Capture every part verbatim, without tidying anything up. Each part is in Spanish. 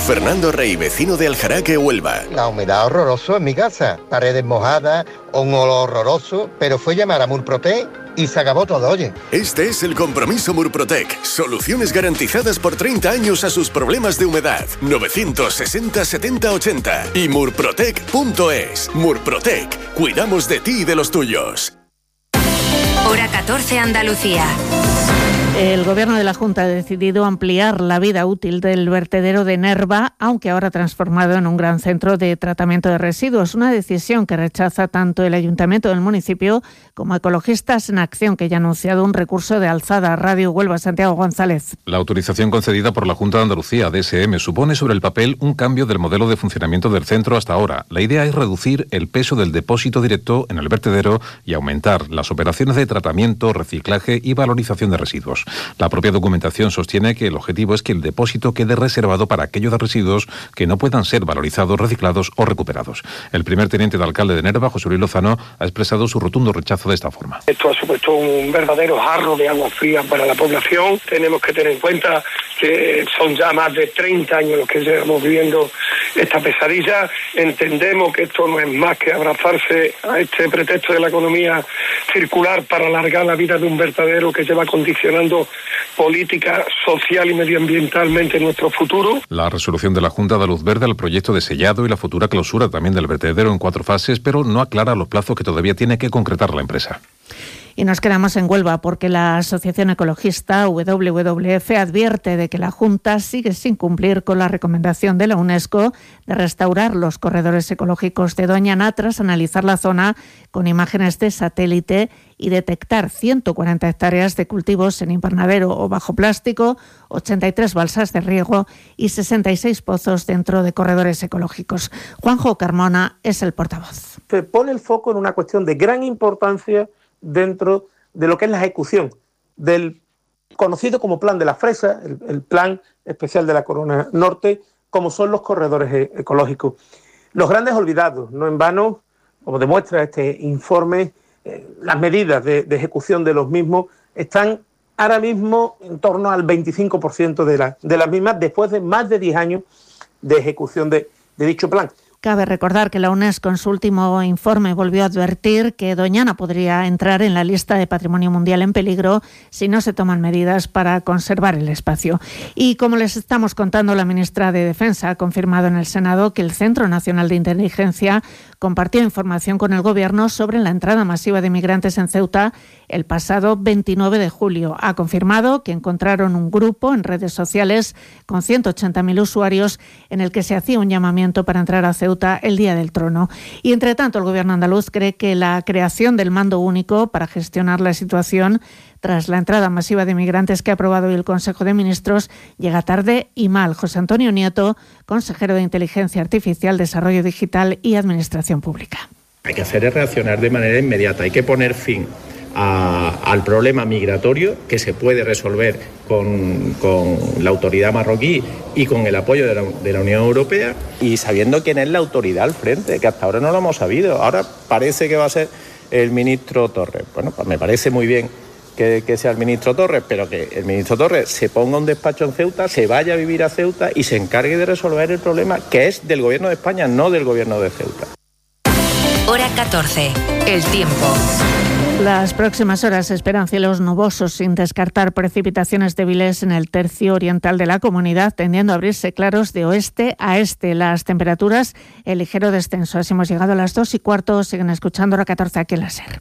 Fernando Rey, vecino de Aljaraque, Huelva. La humedad horroroso en mi casa, paredes mojadas, un olor horroroso, pero fue llamar a Murprotec y se acabó todo, oye. Este es el compromiso Murprotec. Soluciones garantizadas por treinta años a sus problemas de humedad. novecientos sesenta setenta ochenta y murprotec punto es. Murprotec. Cuidamos de ti y de los tuyos. Hora catorce, Andalucía. El Gobierno de la Junta ha decidido ampliar la vida útil del vertedero de Nerva, aunque ahora transformado en un gran centro de tratamiento de residuos. Una decisión que rechaza tanto el Ayuntamiento del municipio como Ecologistas en Acción, que ya ha anunciado un recurso de alzada. Radio Huelva, Santiago González. La autorización concedida por la Junta de Andalucía, D S M, supone sobre el papel un cambio del modelo de funcionamiento del centro hasta ahora. La idea es reducir el peso del depósito directo en el vertedero y aumentar las operaciones de tratamiento, reciclaje y valorización de residuos. La propia documentación sostiene que el objetivo es que el depósito quede reservado para aquellos residuos que no puedan ser valorizados, reciclados o recuperados. El primer teniente de alcalde de Nerva, José Luis Lozano, ha expresado su rotundo rechazo de esta forma. Esto ha supuesto un verdadero jarro de agua fría para la población. Tenemos que tener en cuenta que son ya más de treinta años los que llevamos viviendo esta pesadilla. Entendemos que esto no es más que abrazarse a este pretexto de la economía circular para alargar la vida de un vertedero que lleva condicionando política social y medioambientalmente nuestro futuro. La resolución de la Junta da luz verde al proyecto de sellado y la futura clausura también del vertedero en cuatro fases, pero no aclara los plazos que todavía tiene que concretar la empresa. Y nos quedamos en Huelva porque la Asociación Ecologista W W F advierte de que la Junta sigue sin cumplir con la recomendación de la UNESCO de restaurar los corredores ecológicos de Doñana tras analizar la zona con imágenes de satélite y detectar ciento cuarenta hectáreas de cultivos en invernadero o bajo plástico, ochenta y tres balsas de riego y sesenta y seis pozos dentro de corredores ecológicos. Juanjo Carmona es el portavoz. Se pone el foco en una cuestión de gran importancia dentro de lo que es la ejecución del conocido como Plan de la Fresa, el, el Plan Especial de la Corona Norte, como son los corredores e- ecológicos. Los grandes olvidados, no en vano, como demuestra este informe, eh, las medidas de, de ejecución de los mismos están ahora mismo en torno al veinticinco por ciento de, la, de las mismas, después de más de diez años de ejecución de, de dicho plan. Cabe recordar que la UNESCO en su último informe volvió a advertir que Doñana podría entrar en la lista de Patrimonio Mundial en peligro si no se toman medidas para conservar el espacio. Y como les estamos contando, la ministra de Defensa ha confirmado en el Senado que el Centro Nacional de Inteligencia compartió información con el Gobierno sobre la entrada masiva de migrantes en Ceuta el pasado veintinueve de julio. Ha confirmado que encontraron un grupo en redes sociales con ciento ochenta mil usuarios en el que se hacía un llamamiento para entrar a Ceuta el día del trono. Y entre tanto, el Gobierno andaluz cree que la creación del mando único para gestionar la situación tras la entrada masiva de migrantes que ha aprobado hoy el Consejo de Ministros llega tarde y mal. José Antonio Nieto, consejero de Inteligencia Artificial, Desarrollo Digital y Administración Pública. Hay que hacer es reaccionar de manera inmediata, hay que poner fin A, al problema migratorio que se puede resolver con, con la autoridad marroquí y con el apoyo de la, de la Unión Europea, y sabiendo quién es la autoridad al frente, que hasta ahora no lo hemos sabido. Ahora parece que va a ser el ministro Torres. Bueno, pues me parece muy bien que, que sea el ministro Torres, pero que el ministro Torres se ponga un despacho en Ceuta, se vaya a vivir a Ceuta y se encargue de resolver el problema que es del Gobierno de España, no del Gobierno de Ceuta. Hora catorce, el tiempo. Las próximas horas se esperan cielos nubosos sin descartar precipitaciones débiles en el tercio oriental de la comunidad, tendiendo a abrirse claros de oeste a este. Las temperaturas en ligero descenso. Así hemos llegado a las dos y cuarto. Siguen escuchando Hora catorce aquí en la SER.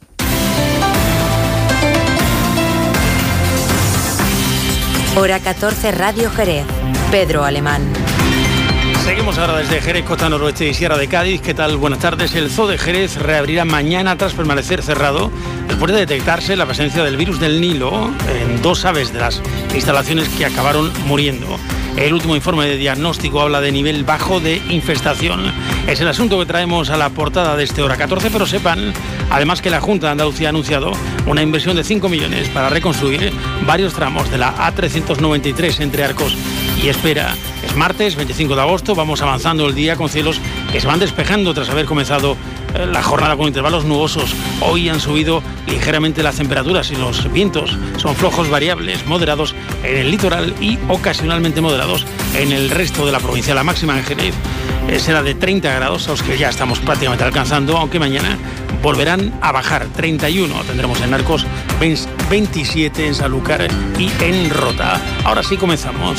Hora catorce, Radio Jerez. Pedro Alemán. Seguimos ahora desde Jerez, Costa Noroeste y Sierra de Cádiz. ¿Qué tal? Buenas tardes. El Zoo de Jerez reabrirá mañana tras permanecer cerrado después de detectarse la presencia del virus del Nilo en dos aves de las instalaciones que acabaron muriendo. El último informe de diagnóstico habla de nivel bajo de infestación. Es el asunto que traemos a la portada de este Hora catorce, pero sepan además que la Junta de Andalucía ha anunciado una inversión de cinco millones para reconstruir varios tramos de la A trescientos noventa y tres entre Arcos y Espera. Es martes veinticinco de agosto, vamos avanzando el día con cielos que se van despejando tras haber comenzado eh, la jornada con intervalos nubosos. Hoy han subido ligeramente las temperaturas y los vientos son flojos variables, moderados en el litoral y ocasionalmente moderados en el resto de la provincia. La máxima en Jerez eh, será de treinta grados, a los que ya estamos prácticamente alcanzando, aunque mañana volverán a bajar. treinta y uno tendremos en Arcos, veintisiete en Sanlúcar y en Rota. Ahora sí comenzamos.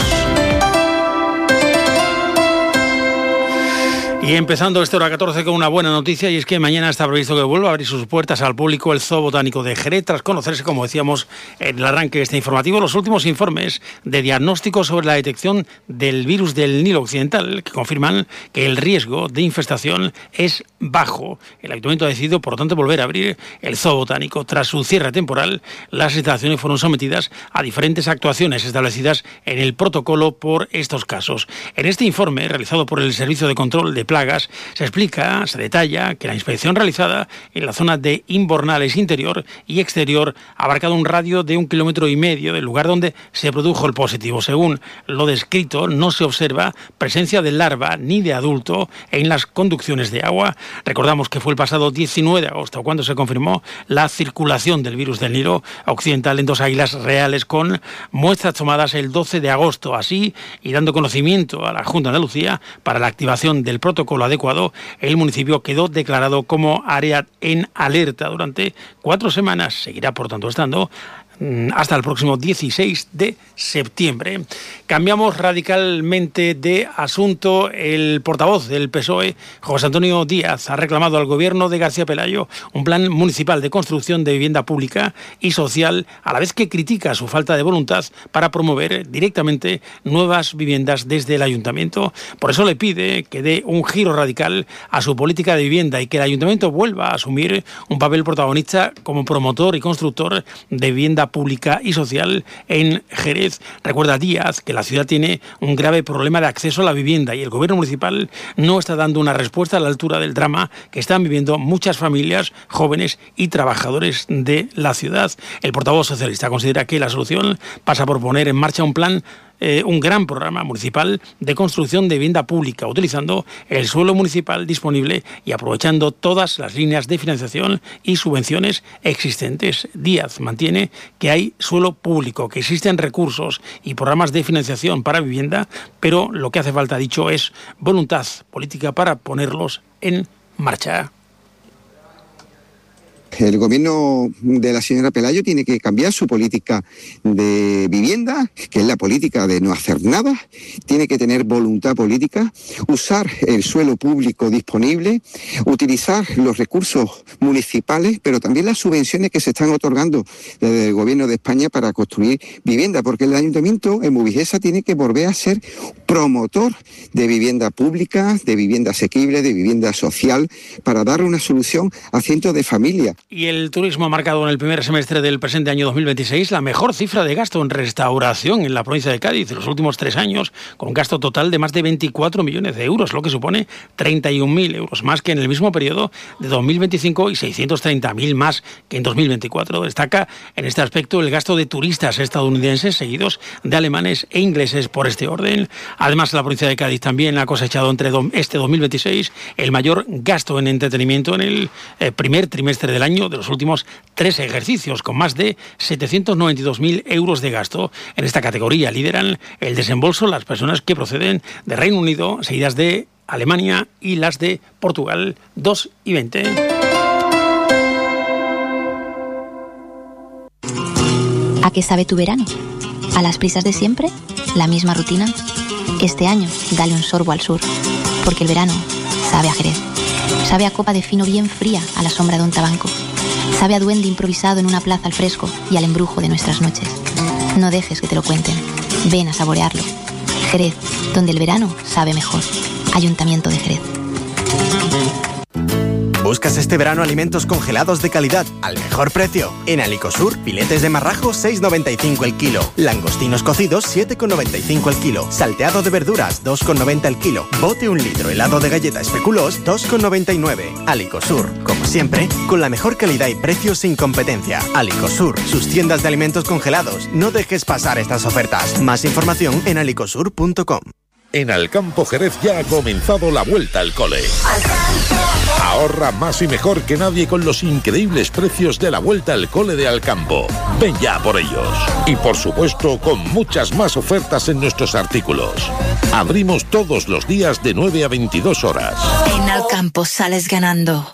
Y empezando esta hora catorce con una buena noticia, y es que mañana está previsto que vuelva a abrir sus puertas al público el Zoo Botánico de Jerez, tras conocerse, como decíamos en el arranque de este informativo, los últimos informes de diagnóstico sobre la detección del virus del Nilo Occidental, que confirman que el riesgo de infestación es bajo. El Ayuntamiento ha decidido, por lo tanto, volver a abrir el Zoo Botánico. Tras su cierre temporal, las instalaciones fueron sometidas a diferentes actuaciones establecidas en el protocolo por estos casos. En este informe, realizado por el Servicio de Control de Plagas, se explica, se detalla que la inspección realizada en la zona de Inbornales interior y exterior ha abarcado un radio de un kilómetro y medio del lugar donde se produjo el positivo. Según lo descrito, no se observa presencia de larva ni de adulto en las conducciones de agua. Recordamos que fue el pasado diecinueve de agosto cuando se confirmó la circulación del virus del Nilo Occidental en dos águilas reales, con muestras tomadas el doce de agosto. Así, y dando conocimiento a la Junta de Andalucía para la activación del protocolo adecuado, el municipio quedó declarado como área en alerta durante cuatro semanas. Seguirá, por tanto, estando hasta el próximo dieciséis de septiembre. Cambiamos radicalmente de asunto. El portavoz del P S O E, José Antonio Díaz, ha reclamado al gobierno de García Pelayo un plan municipal de construcción de vivienda pública y social, a la vez que critica su falta de voluntad para promover directamente nuevas viviendas desde el ayuntamiento. Por eso le pide que dé un giro radical a su política de vivienda y que el ayuntamiento vuelva a asumir un papel protagonista como promotor y constructor de vivienda pública y social en Jerez. Recuerda Díaz que la ciudad tiene un grave problema de acceso a la vivienda y el gobierno municipal no está dando una respuesta a la altura del drama que están viviendo muchas familias, jóvenes y trabajadores de la ciudad. El portavoz socialista considera que la solución pasa por poner en marcha un plan Eh, un gran programa municipal de construcción de vivienda pública, utilizando el suelo municipal disponible y aprovechando todas las líneas de financiación y subvenciones existentes. Díaz mantiene que hay suelo público, que existen recursos y programas de financiación para vivienda, pero lo que hace falta, dicho, es voluntad política para ponerlos en marcha. El gobierno de la señora Pelayo tiene que cambiar su política de vivienda, que es la política de no hacer nada. Tiene que tener voluntad política, usar el suelo público disponible, utilizar los recursos municipales, pero también las subvenciones que se están otorgando desde el gobierno de España para construir vivienda, porque el ayuntamiento en Movigesa tiene que volver a ser promotor de vivienda pública, de vivienda asequible, de vivienda social, para dar una solución a cientos de familias. Y el turismo ha marcado en el primer semestre del presente año dos mil veintiséis la mejor cifra de gasto en restauración en la provincia de Cádiz en los últimos tres años, con un gasto total de más de veinticuatro millones de euros, lo que supone treinta y un mil euros más que en el mismo periodo de dos mil veinticinco y seiscientos treinta mil más que en dos mil veinticuatro. Destaca en este aspecto el gasto de turistas estadounidenses, seguidos de alemanes e ingleses por este orden. Además, la provincia de Cádiz también ha cosechado entre este dos mil veintiséis el mayor gasto en entretenimiento en el eh, primer trimestre del año de los últimos tres ejercicios, con más de setecientos noventa y dos mil euros de gasto. En esta categoría lideran el desembolso las personas que proceden de Reino Unido, seguidas de Alemania y las de Portugal, dos y veinte. ¿A qué sabe tu verano? ¿A las prisas de siempre? ¿La misma rutina? Este año, dale un sorbo al sur, porque el verano sabe a Jerez. Sabe a copa de fino bien fría a la sombra de un tabanco. Sabe a duende improvisado en una plaza al fresco y al embrujo de nuestras noches. No dejes que te lo cuenten. Ven a saborearlo. Jerez, donde el verano sabe mejor. Ayuntamiento de Jerez. ¿Buscas este verano alimentos congelados de calidad al mejor precio? En Alicosur, filetes de marrajo seis con noventa y cinco el kilo, langostinos cocidos siete con noventa y cinco el kilo, salteado de verduras dos con noventa el kilo, bote un litro helado de galleta especuloos dos con noventa y nueve. Alicosur, como siempre, con la mejor calidad y precios sin competencia. Alicosur, sus tiendas de alimentos congelados. No dejes pasar estas ofertas. Más información en alicosur punto com. En Alcampo Jerez ya ha comenzado la vuelta al cole. Ahorra más y mejor que nadie con los increíbles precios de la vuelta al cole de Alcampo. Ven ya por ellos. Y por supuesto, con muchas más ofertas en nuestros artículos. Abrimos todos los días de nueve a veintidós horas. En Alcampo sales ganando.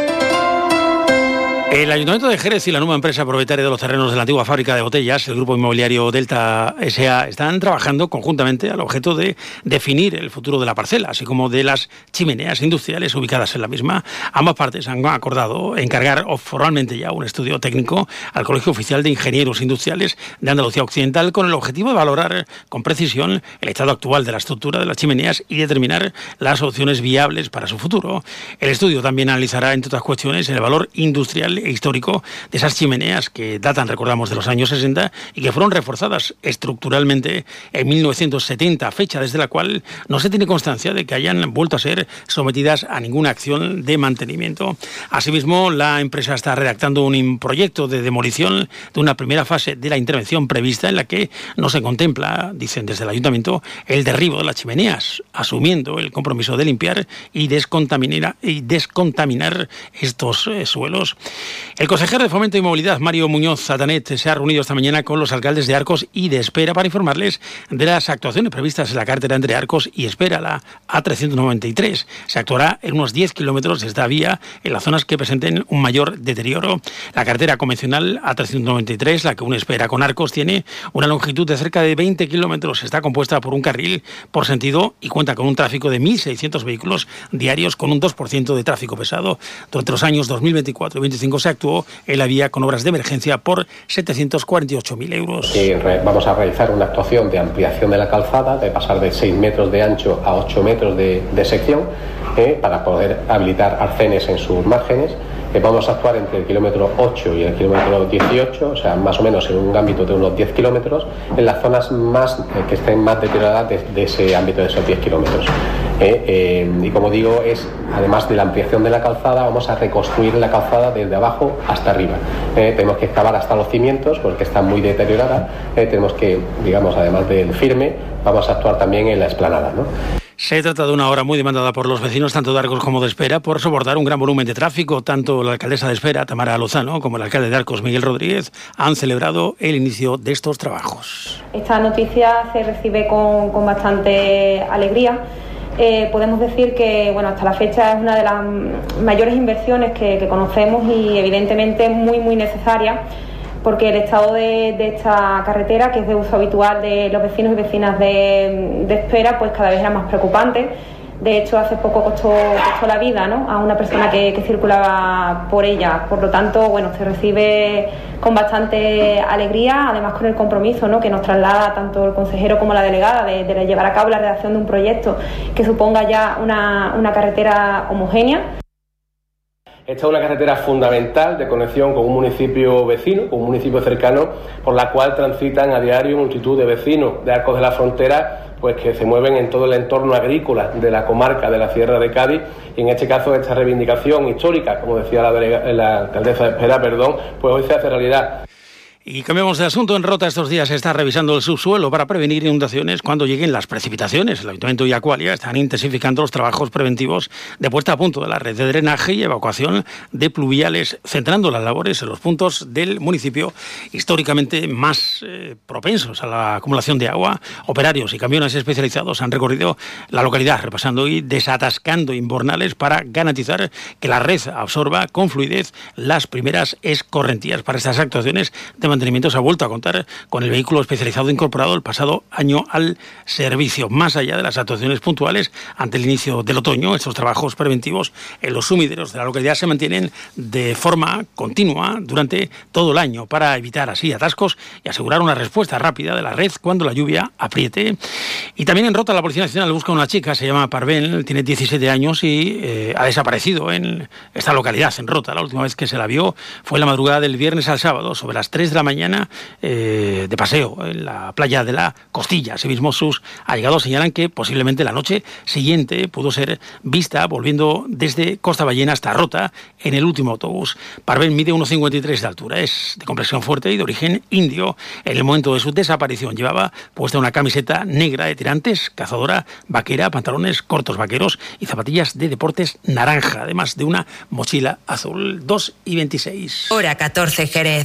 El Ayuntamiento de Jerez y la nueva empresa propietaria de los terrenos de la antigua fábrica de botellas, el grupo inmobiliario Delta S A, están trabajando conjuntamente al objeto de definir el futuro de la parcela, así como de las chimeneas industriales ubicadas en la misma. Ambas partes han acordado encargar formalmente ya un estudio técnico al Colegio Oficial de Ingenieros Industriales de Andalucía Occidental con el objetivo de valorar con precisión el estado actual de la estructura de las chimeneas y determinar las opciones viables para su futuro. El estudio también analizará, entre otras cuestiones, el valor industrial e histórico de esas chimeneas que datan, recordamos, de los años sesenta y que fueron reforzadas estructuralmente en mil novecientos setenta, fecha desde la cual no se tiene constancia de que hayan vuelto a ser sometidas a ninguna acción de mantenimiento. Asimismo, la empresa está redactando un proyecto de demolición de una primera fase de la intervención prevista en la que no se contempla, dicen desde el Ayuntamiento, el derribo de las chimeneas, asumiendo el compromiso de limpiar y descontaminar, y descontaminar estos eh, suelos. El consejero de Fomento y Movilidad, Mario Muñoz Zatanet, se ha reunido esta mañana con los alcaldes de Arcos y de Espera para informarles de las actuaciones previstas en la carretera entre Arcos y Espera, la A trescientos noventa y tres. Se actuará en unos diez kilómetros de esta vía en las zonas que presenten un mayor deterioro. La carretera convencional A trescientos noventa y tres, la que une Espera con Arcos, tiene una longitud de cerca de veinte kilómetros. Está compuesta por un carril por sentido y cuenta con un tráfico de mil seiscientos vehículos diarios con un dos por ciento de tráfico pesado. Durante los años dos mil veinticuatro y veinticinco se actuó en la vía con obras de emergencia por setecientos cuarenta y ocho mil euros. Y vamos a realizar una actuación de ampliación de la calzada, de pasar de seis metros de ancho a ocho metros de, de sección, eh, para poder habilitar arcenes en sus márgenes. Eh, vamos a actuar entre el kilómetro ocho y el kilómetro dieciocho, o sea, más o menos en un ámbito de unos diez kilómetros, en las zonas más eh, que estén más deterioradas de, de ese ámbito de esos diez kilómetros. Eh, eh, y como digo, es además de la ampliación de la calzada, vamos a reconstruir la calzada desde abajo hasta arriba. Eh, tenemos que excavar hasta los cimientos porque está muy deteriorada. Eh, tenemos que, digamos, además del firme, vamos a actuar también en la explanada, ¿no? Se trata de una obra muy demandada por los vecinos, tanto de Arcos como de Espera, por soportar un gran volumen de tráfico. Tanto la alcaldesa de Espera, Tamara Lozano, como el alcalde de Arcos, Miguel Rodríguez, han celebrado el inicio de estos trabajos. Esta noticia se recibe con, con bastante alegría. Eh, podemos decir que, bueno, hasta la fecha es una de las mayores inversiones que, que conocemos y evidentemente muy, muy necesaria, porque el estado de, de esta carretera, que es de uso habitual de los vecinos y vecinas de, de Espera, pues cada vez era más preocupante. De hecho, hace poco costó, costó la vida, ¿no?, a una persona que, que circulaba por ella. Por lo tanto, bueno, se recibe con bastante alegría, además con el compromiso, ¿no?, que nos traslada tanto el consejero como la delegada de, de llevar a cabo la redacción de un proyecto que suponga ya una, una carretera homogénea. Esta es una carretera fundamental de conexión con un municipio vecino, con un municipio cercano, por la cual transitan a diario multitud de vecinos de Arcos de la Frontera, pues que se mueven en todo el entorno agrícola de la comarca de la Sierra de Cádiz, y en este caso esta reivindicación histórica, como decía la, delega, la alcaldesa de Espera, perdón, pues hoy se hace realidad. Y cambiamos de asunto. En Rota estos días se está revisando el subsuelo para prevenir inundaciones cuando lleguen las precipitaciones. El Ayuntamiento y Aqualia están intensificando los trabajos preventivos de puesta a punto de la red de drenaje y evacuación de pluviales, centrando las labores en los puntos del municipio históricamente más eh, propensos a la acumulación de agua. Operarios y camiones especializados han recorrido la localidad, repasando y desatascando inbornales para garantizar que la red absorba con fluidez las primeras escorrentías. Para estas actuaciones de mantenimiento se ha vuelto a contar con el vehículo especializado incorporado el pasado año al servicio. Más allá de las actuaciones puntuales ante el inicio del otoño, estos trabajos preventivos en los sumideros de la localidad se mantienen de forma continua durante todo el año para evitar así atascos y asegurar una respuesta rápida de la red cuando la lluvia apriete. Y también en Rota la Policía Nacional busca a una chica, se llama Parvel, tiene diecisiete años y eh, ha desaparecido en esta localidad, en Rota. La última vez que se la vio fue la madrugada del viernes al sábado, sobre las tres de la mañana, eh, de paseo en la playa de la Costilla. Asimismo, sus allegados señalan que posiblemente la noche siguiente pudo ser vista volviendo desde Costa Ballena hasta Rota en el último autobús. Parvén mide uno cincuenta y tres de altura, es de complexión fuerte y de origen indio. En el momento de su desaparición llevaba puesta una camiseta negra de tirantes, cazadora, vaquera, pantalones cortos vaqueros y zapatillas de deportes naranja, además de una mochila azul. dos y veintiséis. Hora catorce, Jerez.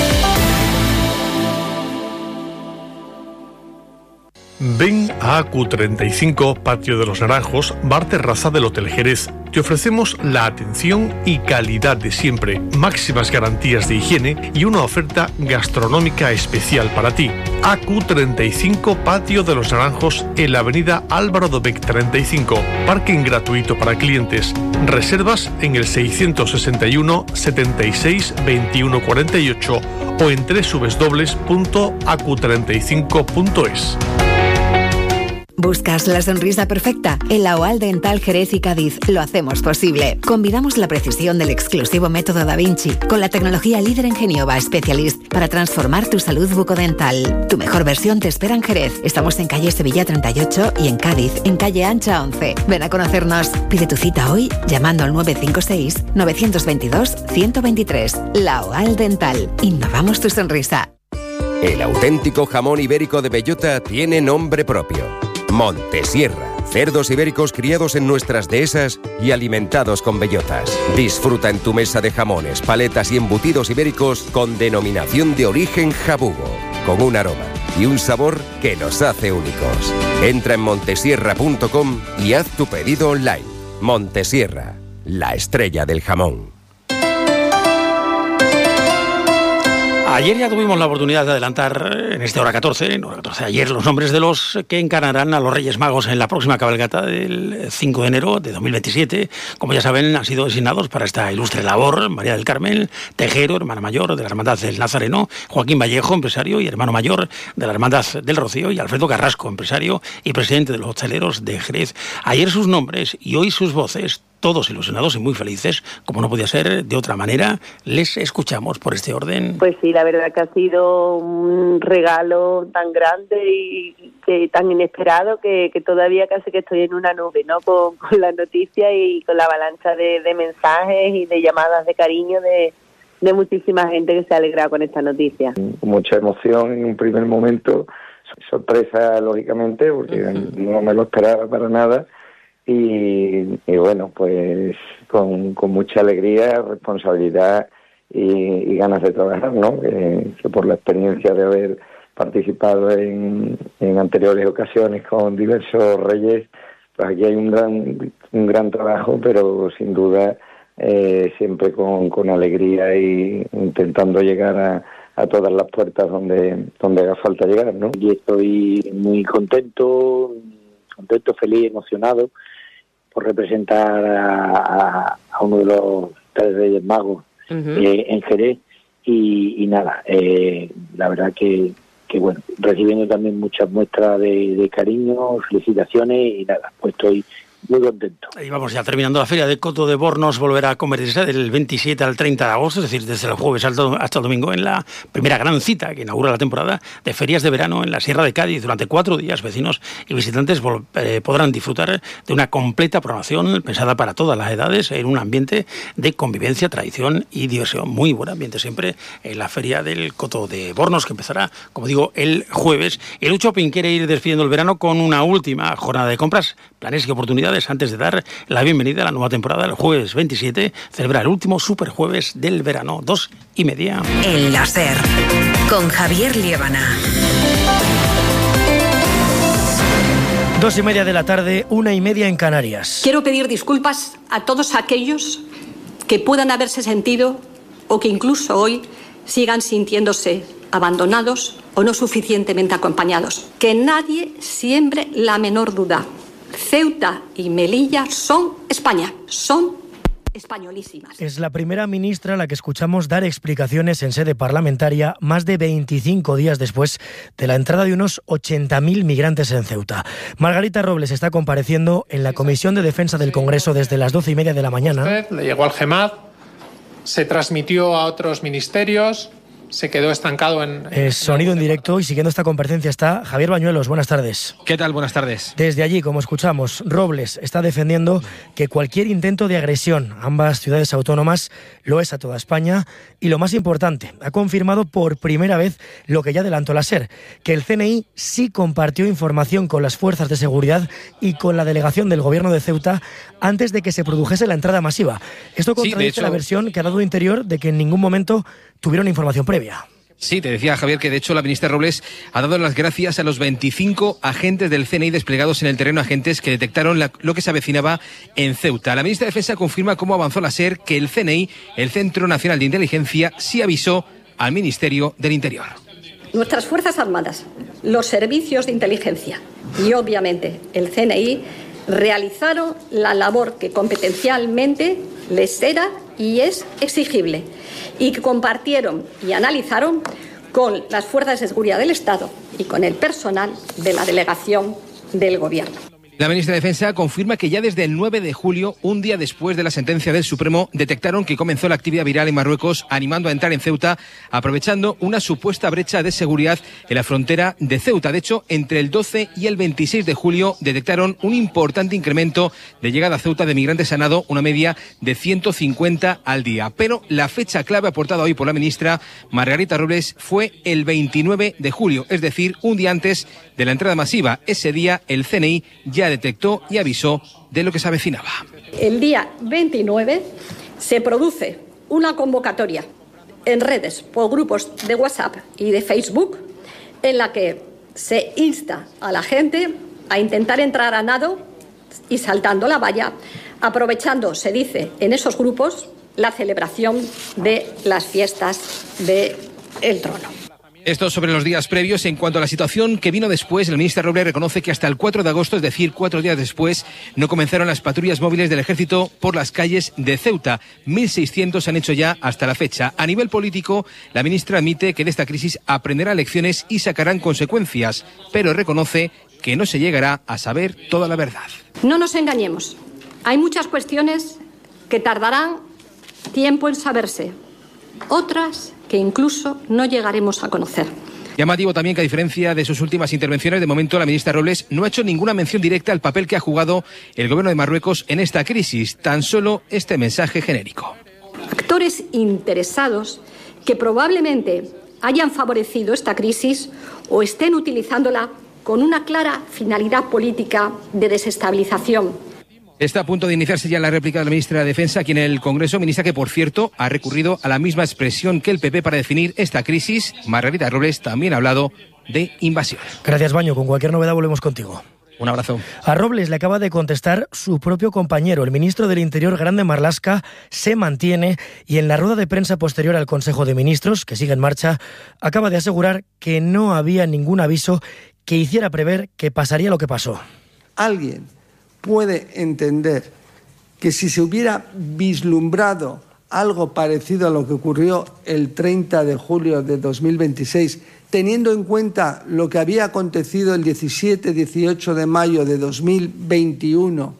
Ven a A Q treinta y cinco, Patio de los Naranjos, bar terraza del Hotel Jerez. Te ofrecemos la atención y calidad de siempre, máximas garantías de higiene y una oferta gastronómica especial para ti. A Q treinta y cinco, Patio de los Naranjos, en la avenida Álvaro Dobech treinta y cinco. Parking gratuito para clientes. Reservas en el seiscientos sesenta y uno, setenta y seis, veintiuno cuarenta y ocho o en doble u doble u doble u punto a q treinta y cinco punto es. ¿Buscas la sonrisa perfecta? En la OAL Dental Jerez y Cádiz lo hacemos posible. Combinamos la precisión del exclusivo método Da Vinci con la tecnología líder en Genioba Specialist para transformar tu salud bucodental. Tu mejor versión te espera en Jerez. Estamos en calle Sevilla treinta y ocho y en Cádiz, en calle Ancha once. Ven a conocernos. Pide tu cita hoy llamando al nueve cinco seis, nueve dos dos, uno cero dos tres. La OAL Dental. Innovamos tu sonrisa. El auténtico jamón ibérico de bellota tiene nombre propio. Montesierra. Cerdos ibéricos criados en nuestras dehesas y alimentados con bellotas. Disfruta en tu mesa de jamones, paletas y embutidos ibéricos con denominación de origen jabugo, con un aroma y un sabor que nos hace únicos. Entra en montesierra punto com y haz tu pedido online. Montesierra, la estrella del jamón. Ayer ya tuvimos la oportunidad de adelantar en este hora catorce, en hora catorce ayer, los nombres de los que encarnarán a los Reyes Magos en la próxima cabalgata del cinco de enero de dos mil veintisiete. Como ya saben, han sido designados para esta ilustre labor María del Carmen Tejero, hermana mayor de la Hermandad del Nazareno, Joaquín Vallejo, empresario y hermano mayor de la Hermandad del Rocío, y Alfredo Carrasco, empresario y presidente de los hosteleros de Jerez. Ayer sus nombres y hoy sus voces, todos ilusionados y muy felices, como no podía ser de otra manera. Les escuchamos por este orden. Pues sí, la verdad que ha sido un regalo tan grande y que tan inesperado que, que todavía casi que estoy en una nube, ¿no? Con, con la noticia y con la avalancha de, de mensajes y de llamadas de cariño de, de muchísima gente que se ha alegrado con esta noticia. Mucha emoción en un primer momento, sorpresa lógicamente, porque no me lo esperaba para nada. Y, y bueno, pues con, con mucha alegría, responsabilidad y, y ganas de trabajar, ¿no? Que, que por la experiencia de haber participado en, en anteriores ocasiones con diversos reyes, pues aquí hay un gran un gran trabajo, pero sin duda eh, siempre con, con alegría y intentando llegar a, a todas las puertas donde, donde haga falta llegar, ¿no? Y estoy muy contento, contento, feliz, emocionado por representar a, a uno de los tres Reyes Magos uh-huh. eh, en Jerez y, y nada, eh, la verdad que, que bueno, recibiendo también muchas muestras de, de cariño, felicitaciones y nada, pues estoy muy contento. Y vamos ya terminando. La feria de Coto de Bornos volverá a convertirse del veintisiete al treinta de agosto, es decir, desde el jueves hasta el domingo, en la primera gran cita que inaugura la temporada de ferias de verano en la Sierra de Cádiz. Durante cuatro días, vecinos y visitantes eh, podrán disfrutar de una completa programación pensada para todas las edades en un ambiente de convivencia, tradición y diversión. Muy buen ambiente siempre en la feria del Coto de Bornos, que empezará, como digo, el jueves. El Shopping quiere ir despidiendo el verano con una última jornada de compras, planes y oportunidades antes de dar la bienvenida a la nueva temporada. El jueves veintisiete celebra el último superjueves del verano, dos y media. El láser con Javier Liébana. Dos y media de la tarde, una y media en Canarias. Quiero pedir disculpas a todos aquellos que puedan haberse sentido o que incluso hoy sigan sintiéndose abandonados o no suficientemente acompañados. Que nadie siembre la menor duda. Ceuta y Melilla son España, son españolísimas. Es la primera ministra a la que escuchamos dar explicaciones en sede parlamentaria más de veinticinco días después de la entrada de unos ochenta mil migrantes en Ceuta. Margarita Robles está compareciendo en la Comisión de Defensa del Congreso desde las doce y media de la mañana. Usted le llegó al GEMAD, se transmitió a otros ministerios, se quedó estancado en... Es sonido en directo y siguiendo esta comparecencia está Javier Bañuelos. Buenas tardes. ¿Qué tal? Buenas tardes. Desde allí, como escuchamos, Robles está defendiendo que cualquier intento de agresión a ambas ciudades autónomas lo es a toda España y, lo más importante, ha confirmado por primera vez lo que ya adelantó la SER, que el C N I sí compartió información con las fuerzas de seguridad y con la delegación del Gobierno de Ceuta antes de que se produjese la entrada masiva. Esto contradice sí, hecho... la versión que ha dado Interior de que en ningún momento tuvieron información previa. Sí, te decía Javier que de hecho la ministra Robles ha dado las gracias a los veinticinco agentes del C N I desplegados en el terreno, agentes que detectaron la, lo que se avecinaba en Ceuta. La ministra de Defensa confirma cómo avanzó la SER que el C N I, el Centro Nacional de Inteligencia, sí avisó al Ministerio del Interior. Nuestras Fuerzas Armadas, los servicios de inteligencia y obviamente el C N I realizaron la labor que competencialmente les era y es exigible, y que compartieron y analizaron con las fuerzas de seguridad del Estado y con el personal de la delegación del Gobierno. La ministra de Defensa confirma que ya desde el nueve de julio, un día después de la sentencia del Supremo, detectaron que comenzó la actividad viral en Marruecos, animando a entrar en Ceuta, aprovechando una supuesta brecha de seguridad en la frontera de Ceuta. De hecho, entre el doce y el veintiséis de julio detectaron un importante incremento de llegada a Ceuta de migrantes a nado, una media de ciento cincuenta al día. Pero la fecha clave aportada hoy por la ministra Margarita Robles fue el veintinueve de julio, es decir, un día antes de la entrada masiva. Ese día el C N I ya detectó y avisó de lo que se avecinaba. El día veintinueve se produce una convocatoria en redes por grupos de WhatsApp y de Facebook en la que se insta a la gente a intentar entrar a nado y saltando la valla, aprovechando, se dice en esos grupos, la celebración de las fiestas del Trono. Esto sobre los días previos. En cuanto a la situación que vino después, el ministro Robles reconoce que hasta el cuatro de agosto, es decir, cuatro días después, no comenzaron las patrullas móviles del Ejército por las calles de Ceuta. mil seiscientos han hecho ya hasta la fecha. A nivel político, la ministra admite que de esta crisis aprenderá lecciones y sacarán consecuencias, pero reconoce que no se llegará a saber toda la verdad. No nos engañemos. Hay muchas cuestiones que tardarán tiempo en saberse. Otras que incluso no llegaremos a conocer. Llamativo también que, a diferencia de sus últimas intervenciones, de momento la ministra Robles no ha hecho ninguna mención directa al papel que ha jugado el Gobierno de Marruecos en esta crisis, tan solo este mensaje genérico. Actores interesados que probablemente hayan favorecido esta crisis o estén utilizándola con una clara finalidad política de desestabilización. Está a punto de iniciarse ya la réplica de la ministra de Defensa aquí en el Congreso, ministra que, por cierto, ha recurrido a la misma expresión que el P P para definir esta crisis. Margarita Robles también ha hablado de invasión. Gracias, Baño. Con cualquier novedad volvemos contigo. Un abrazo. A Robles le acaba de contestar su propio compañero, el ministro del Interior, Grande Marlaska, se mantiene y en la rueda de prensa posterior al Consejo de Ministros, que sigue en marcha, acaba de asegurar que no había ningún aviso que hiciera prever que pasaría lo que pasó. Alguien puede entender que si se hubiera vislumbrado algo parecido a lo que ocurrió el treinta de julio de dos mil veintiséis, teniendo en cuenta lo que había acontecido el diecisiete dieciocho de mayo de dos mil veintiuno,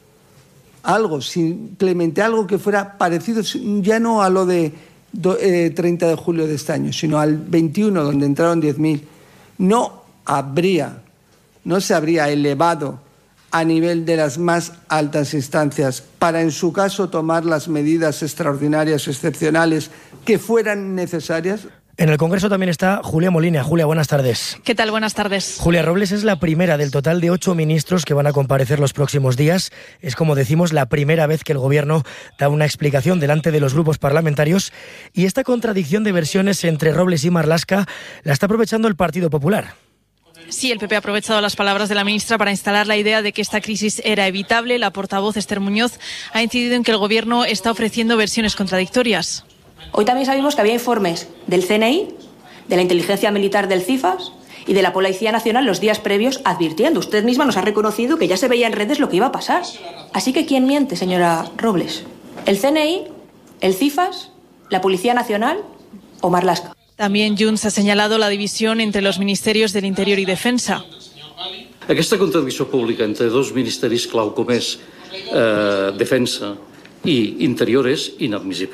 algo, simplemente algo que fuera parecido, ya no a lo de eh, treinta de julio de este año, sino al veintiuno, donde entraron diez mil, no habría, no se habría elevado a nivel de las más altas instancias para, en su caso, tomar las medidas extraordinarias, excepcionales que fueran necesarias. En el Congreso también está Julia Molina. Julia, buenas tardes. ¿Qué tal? Buenas tardes. Julia Robles es la primera del total de ocho ministros que van a comparecer los próximos días. Es, como decimos, la primera vez que el Gobierno da una explicación delante de los grupos parlamentarios. Y esta contradicción de versiones entre Robles y Marlaska la está aprovechando el Partido Popular. Sí, el P P ha aprovechado las palabras de la ministra para instalar la idea de que esta crisis era evitable. La portavoz Esther Muñoz ha incidido en que el Gobierno está ofreciendo versiones contradictorias. Hoy también sabemos que había informes del C N I, de la inteligencia militar del CIFAS y de la Policía Nacional los días previos advirtiendo. Usted misma nos ha reconocido que ya se veía en redes lo que iba a pasar. Así que ¿quién miente, señora Robles? ¿El C N I, el CIFAS, la Policía Nacional o Marlaska? También Junts ha señalado la división entre los ministerios del Interior y Defensa. Aquesta contradicció pública entre dos ministeris clau com és eh, Defensa i Interior és inadmissible.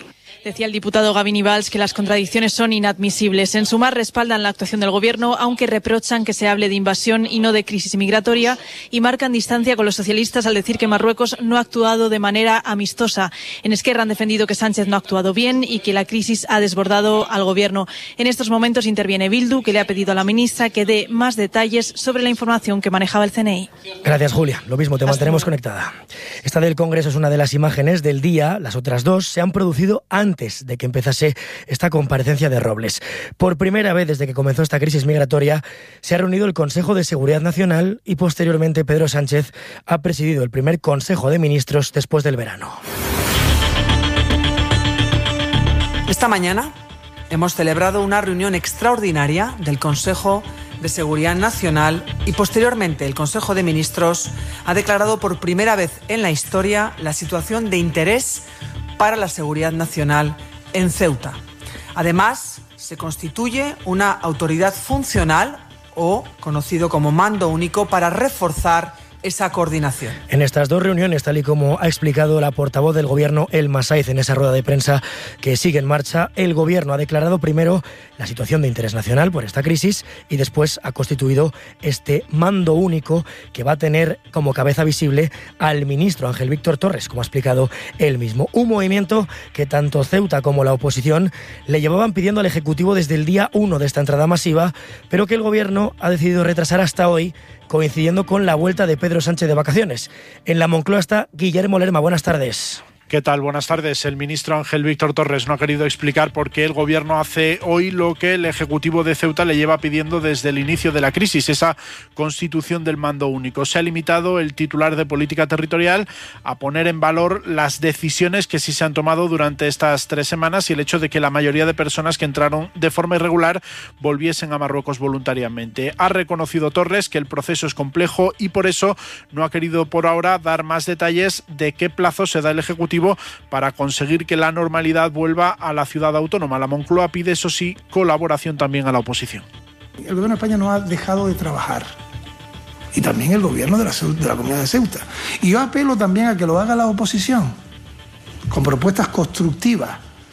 Decía el diputado Gavin Valls que las contradicciones son inadmisibles. En Sumar respaldan la actuación del Gobierno, aunque reprochan que se hable de invasión y no de crisis migratoria, y marcan distancia con los socialistas al decir que Marruecos no ha actuado de manera amistosa. En Esquerra han defendido que Sánchez no ha actuado bien y que la crisis ha desbordado al Gobierno. En estos momentos interviene Bildu, que le ha pedido a la ministra que dé más detalles sobre la información que manejaba el C N I. Gracias, Julia. Lo mismo, te Hasta mantenemos luego. Conectada. Esta del Congreso es una de las imágenes del día. Las otras dos se han producido antes antes de que empezase esta comparecencia de Robles. Por primera vez desde que comenzó esta crisis migratoria, se ha reunido el Consejo de Seguridad Nacional y posteriormente Pedro Sánchez ha presidido el primer Consejo de Ministros después del verano. Esta mañana hemos celebrado una reunión extraordinaria del Consejo de Seguridad Nacional y posteriormente el Consejo de Ministros ha declarado por primera vez en la historia la situación de interés para la seguridad nacional en Ceuta. Además, se constituye una autoridad funcional o conocido como mando único para reforzar esa coordinación. En estas dos reuniones, tal y como ha explicado la portavoz del Gobierno, Elma Saiz, en esa rueda de prensa que sigue en marcha, el Gobierno ha declarado primero la situación de interés nacional por esta crisis y después ha constituido este mando único que va a tener como cabeza visible al ministro Ángel Víctor Torres, como ha explicado él mismo. Un movimiento que tanto Ceuta como la oposición le llevaban pidiendo al Ejecutivo desde el día uno de esta entrada masiva, pero que el Gobierno ha decidido retrasar hasta hoy, coincidiendo con la vuelta de Pedro Sánchez de vacaciones. En la Moncloa está Guillermo Lerma. Buenas tardes. ¿Qué tal? Buenas tardes. El ministro Ángel Víctor Torres no ha querido explicar por qué el Gobierno hace hoy lo que el Ejecutivo de Ceuta le lleva pidiendo desde el inicio de la crisis, esa constitución del mando único. Se ha limitado el titular de Política Territorial a poner en valor las decisiones que sí se han tomado durante estas tres semanas y el hecho de que la mayoría de personas que entraron de forma irregular volviesen a Marruecos voluntariamente. Ha reconocido Torres que el proceso es complejo y por eso no ha querido por ahora dar más detalles de qué plazo se da el Ejecutivo para conseguir que la normalidad vuelva a la ciudad autónoma. La Moncloa pide, eso sí, colaboración también a la oposición. El Gobierno de España no ha dejado de trabajar y también el Gobierno de la, de la Comunidad de Ceuta. Y yo apelo también a que lo haga la oposición con propuestas constructivas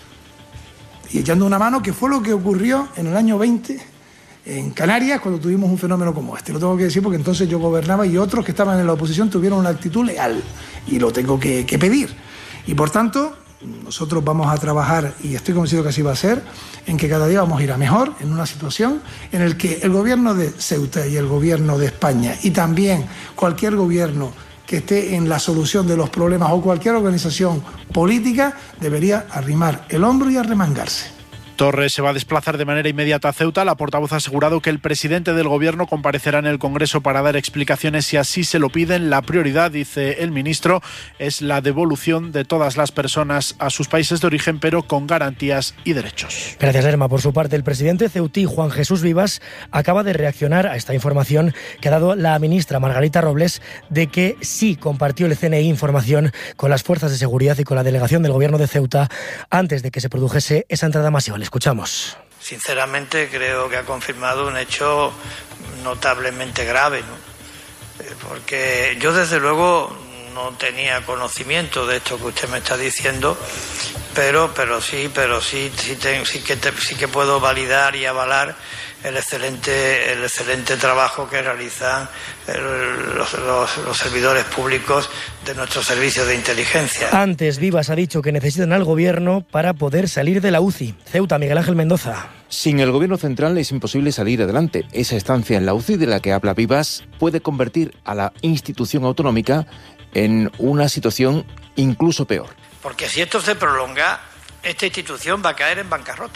y echando una mano, que fue lo que ocurrió en el año veinte en Canarias cuando tuvimos un fenómeno como este. Lo tengo que decir porque entonces yo gobernaba y otros que estaban en la oposición tuvieron una actitud leal y lo tengo que, que pedir. Y por tanto, nosotros vamos a trabajar, y estoy convencido que así va a ser, en que cada día vamos a ir a mejor, en una situación en la que el Gobierno de Ceuta y el Gobierno de España, y también cualquier gobierno que esté en la solución de los problemas o cualquier organización política, debería arrimar el hombro y arremangarse. Torres se va a desplazar de manera inmediata a Ceuta. La portavoz ha asegurado que el presidente del Gobierno comparecerá en el Congreso para dar explicaciones si así se lo piden. La prioridad, dice el ministro, es la devolución de todas las personas a sus países de origen, pero con garantías y derechos. Gracias, Lerma. Por su parte, el presidente ceutí, Juan Jesús Vivas, acaba de reaccionar a esta información que ha dado la ministra Margarita Robles de que sí compartió el C N I información con las fuerzas de seguridad y con la delegación del Gobierno de Ceuta antes de que se produjese esa entrada masiva. Le escuchamos. Sinceramente creo que ha confirmado un hecho notablemente grave, ¿no? Porque yo desde luego no tenía conocimiento de esto que usted me está diciendo, pero pero sí, pero sí, sí, te, sí que te, sí que puedo validar y avalar el excelente el excelente trabajo que realizan el, los, los, los servidores públicos de nuestros servicios de inteligencia. Antes, Vivas ha dicho que necesitan al Gobierno para poder salir de la U C I. Ceuta, Miguel Ángel Mendoza. Sin el Gobierno central es imposible salir adelante. Esa estancia en la U C I de la que habla Vivas puede convertir a la institución autonómica en una situación incluso peor. Porque si esto se prolonga, esta institución va a caer en bancarrota.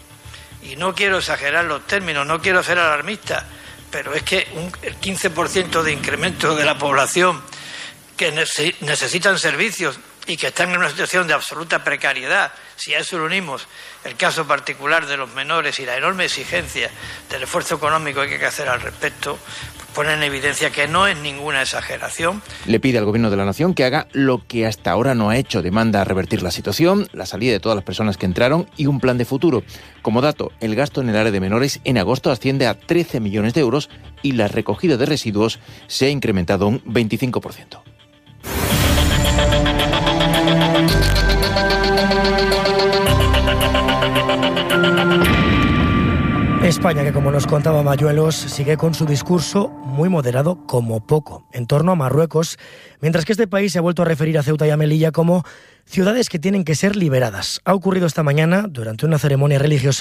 Y no quiero exagerar los términos, no quiero ser alarmista, pero es que un, el quince por ciento de incremento de la población que necesitan servicios y que están en una situación de absoluta precariedad, si a eso le unimos el caso particular de los menores y la enorme exigencia del esfuerzo económico que hay que hacer al respecto, pone en evidencia que no es ninguna exageración. Le pide al Gobierno de la Nación que haga lo que hasta ahora no ha hecho. Demanda revertir la situación, la salida de todas las personas que entraron y un plan de futuro. Como dato, el gasto en el área de menores en agosto asciende a trece millones de euros y la recogida de residuos se ha incrementado un veinticinco por ciento. España, que como nos contaba Mayuelos, sigue con su discurso muy moderado como poco en torno a Marruecos, mientras que este país se ha vuelto a referir a Ceuta y a Melilla como ciudades que tienen que ser liberadas. Ha ocurrido esta mañana durante una ceremonia religiosa